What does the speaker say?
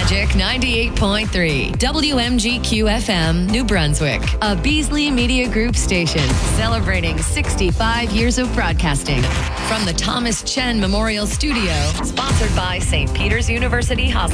Magic 98.3, WMGQ FM, New Brunswick, a Beasley Media Group station celebrating 65 years of broadcasting. From the Thomas Chen Memorial Studio, sponsored by St. Peter's University Hospital.